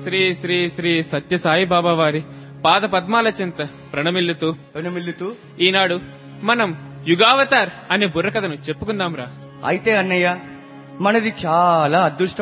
శ్రీ శ్రీ శ్రీ సత్యసాయి బాబా వారి పాద పద్మాల చింత ప్రణమిల్లుతూ ఈనాడు మనం యుగావతార్ అనే బుర్రకథను చెప్పుకుందాంరా. అయితే అన్నయ్య, మనది చాలా అదృష్టం